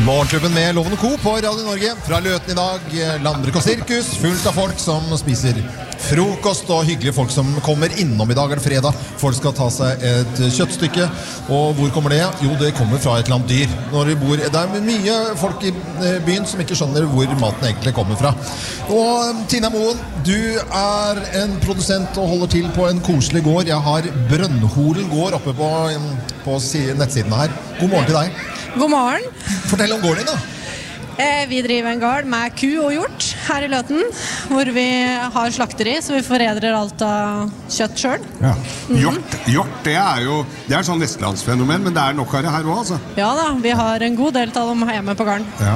Morgenklubben med Loven og Co. på Radio Norge. Fra Løten i dag, landbruk og sirkus, fullt av folk som spiser frokost, og hyggelige folk som kommer innom i dag. Det fredag. Folk skal ta seg et kjøttstykke. Og hvor kommer det? Jo, det kommer fra et eller annet dyr. Når vi bor, det er mye folk i byen som ikke skjønner hvor maten egentlig kommer fra. Og Tina Moen, du er en produsent og holder til på en koselig gård. Jeg har Brønnholen gård oppe på nettsiden her. God morgen til deg. God morgen. Fortell om gården din da. Vi driver en gård med ku og hjort her i Løten, hvor vi har slakteri, så vi foredrer alt av kjøtt selv. Ja. Hjort, det er sånn vestlandsfenomen, men det er nok av det her også, altså. Ja da, vi har en god del av dem hjemme på gården. Ja.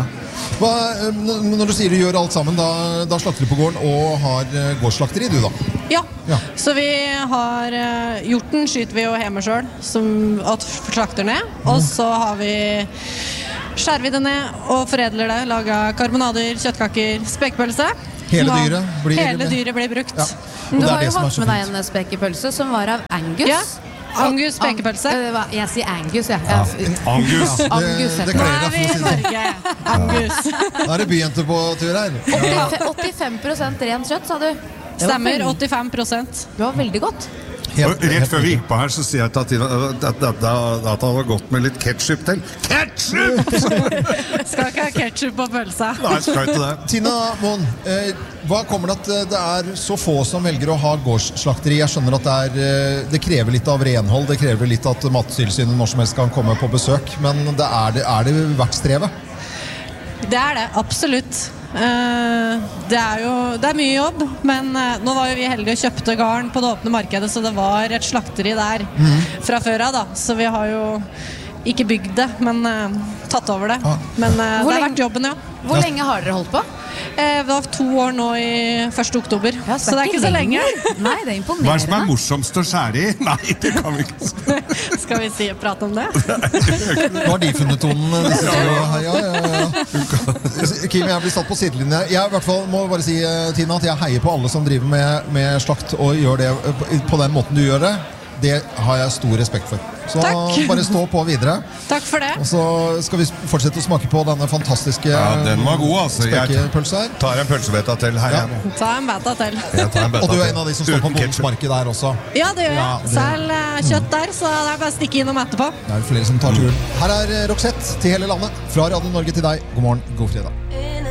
Når du sier du gjør alt sammen, da slakter du på gården og har gårdsslakteri, du da? Ja. Så vi har hjorten skyter vi jo hjemme selv, som slakter ned, og så har vi skjærer vi det ned og foredler det, lager karbonader, kjøttkaker, spekepølse. Hele dyret blir brukt. Ja. Du har jo hatt med deg en spekepølse som var av Angus. Ja, Angus spekepølse. Jeg sier Angus, ja. Angus. Det kler deg for å si det. Norge. Angus. Da er det byjenter på tur her. 85% rent kjøtt, sa du. Stemmer, 85%. Det var veldig godt. Rett før vi gikk på her, så sier jeg til Tina at det var godt med litt ketchup til. Ketchup! Skal ikke ha ketchup på pølsa. Nei, skal ikke det. Tina Moen, hva kommer det at det er så få som velger å ha gårdsslakteri? Jeg skjønner at det krever litt av renhold, det krever litt at Mattilsynet når som helst kan komme på besøk, men er det verdt strevet? Det er det, absolutt. Det er mye jobb, men nå var jo vi heldige og kjøpte gården på det åpne markedet, så det var et slakteri der fra før av da, så vi har jo ikke bygd det, men tatt over det. Men det har vært jobben, ja. Hvor lenge har dere holdt på? Det var 2 år nå i 1. oktober, så det er ikke så lenge. Nei, det er imponerende. Hva er det som er morsomst å skjære i? Nei, det kan vi ikke si. Skal vi prate om det? Nå har de funnet tonen. Kim, jeg blir satt på sidelinjen. Jeg i hvert fall må bare si, Tina, at jeg heier på alle som driver med slakt og gjør det på den måten du gjør det. Det har jeg stor respekt for. Så bare stå på videre. Takk for det. Og så skal vi fortsette å smake på denne fantastiske den var god, altså. spekepølse her. Jeg tar en pølsebeta til her hjemme. Ta en beta til. Og du er en av de som står på bondsmarkedet der også. Ja, det gjør jeg. Selv kjøtt der, så det er bare å stikke innom etterpå. Det er flere som tar turen. Her er Roxette til hele landet. Fra Radio Norge til deg. God morgen, god fredag.